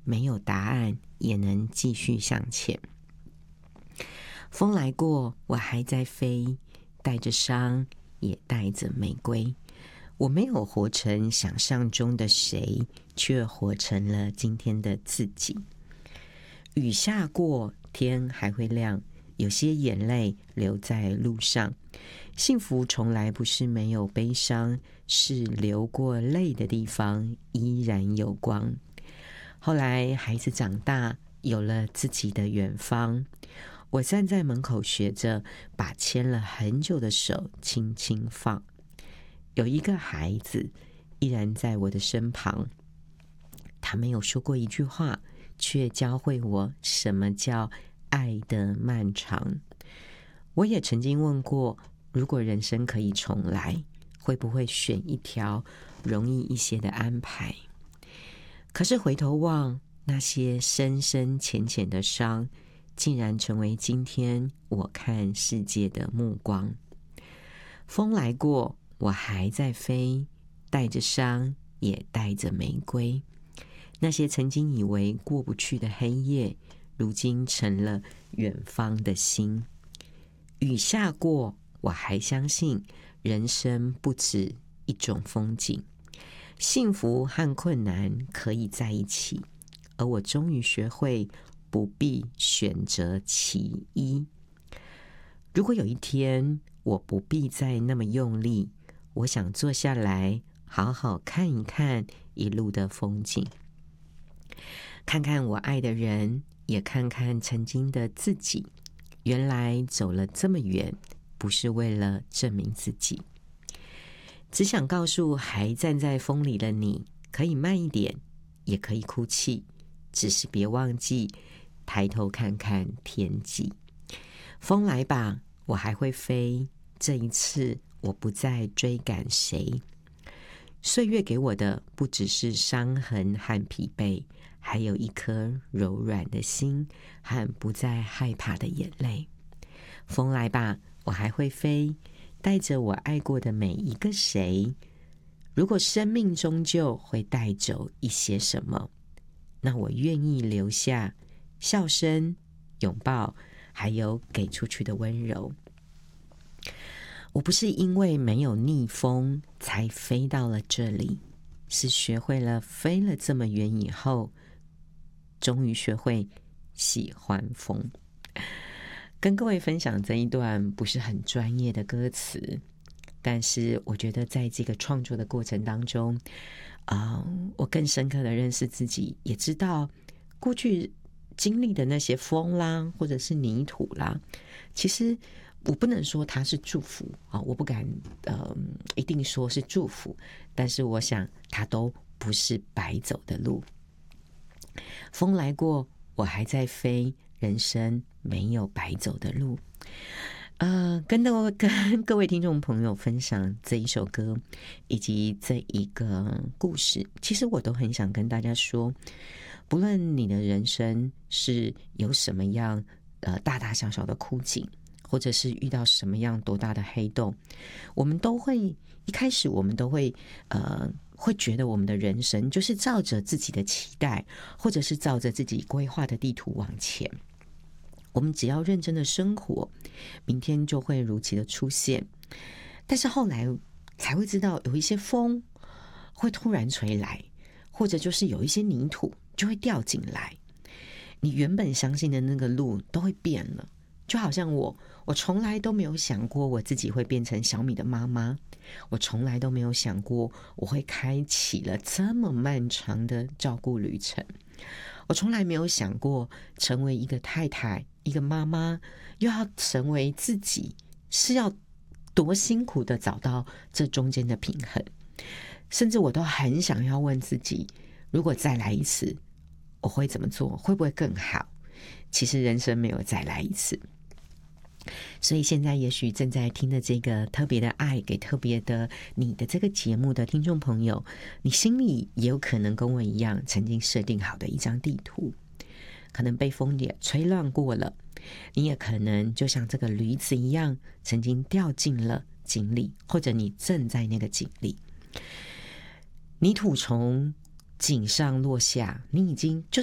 没有答案也能继续向前。风来过，我还在飞，带着伤，也带着玫瑰。我没有活成想象中的谁，却活成了今天的自己。雨下过，天还会亮，有些眼泪流在路上。幸福从来不是没有悲伤，是流过泪的地方依然有光。后来孩子长大，有了自己的远方，我站在门口学着把牵了很久的手轻轻放。有一个孩子依然在我的身旁，他没有说过一句话，却教会我什么叫爱的漫长。我也曾经问过，如果人生可以重来，会不会选一条容易一些的安排？可是回头望，那些深深浅浅的伤，竟然成为今天我看世界的目光。风来过，我还在飞，带着伤，也带着玫瑰。那些曾经以为过不去的黑夜，如今成了远方的星。雨下过，我还相信人生不止一种风景，幸福和困难可以在一起，而我终于学会不必选择其一。如果有一天我不必再那么用力，我想坐下来好好看一看一路的风景，看看我爱的人，也看看曾经的自己。原来走了这么远，不是为了证明自己，只想告诉还站在风里的你，可以慢一点，也可以哭泣，只是别忘记抬头看看天际。风来吧，我还会飞，这一次我不再追赶谁。岁月给我的不只是伤痕和疲惫，还有一颗柔软的心和不再害怕的眼泪。风来吧，我还会飞，带着我爱过的每一个谁。如果生命终究会带走一些什么，那我愿意留下笑声、拥抱，还有给出去的温柔。我不是因为没有逆风才飞到了这里，是学会了飞了这么远以后，终于学会喜欢风。跟各位分享这一段不是很专业的歌词，但是我觉得在这个创作的过程当中，我更深刻的认识自己，也知道过去经历的那些风啦，或者是泥土啦，其实我不能说它是祝福啊，我不敢一定说是祝福，但是我想它都不是白走的路。风来过，我还在飞，人生没有白走的路。跟各位听众朋友分享这一首歌以及这一个故事，其实我都很想跟大家说，不论你的人生是有什么样大大小小的枯井，或者是遇到什么样多大的黑洞，我们都会一开始我们都会觉得我们的人生就是照着自己的期待，或者是照着自己规划的地图往前。我们只要认真的生活，明天就会如期的出现。但是后来才会知道，有一些风会突然吹来，或者就是有一些泥土就会掉进来，你原本相信的那个路都会变了。就好像我从来都没有想过我自己会变成小米的妈妈，我从来都没有想过我会开启了这么漫长的照顾旅程，我从来没有想过成为一个太太，一个妈妈，又要成为自己，是要多辛苦的找到这中间的平衡。甚至我都很想要问自己，如果再来一次，我会怎么做？会不会更好？其实人生没有再来一次。所以现在也许正在听的这个特别的爱给特别的你的这个节目的听众朋友，你心里也有可能跟我一样曾经设定好的一张地图，可能被风也吹乱过了，你也可能就像这个驴子一样曾经掉进了井里，或者你正在那个井里，泥土从井上落下，你已经就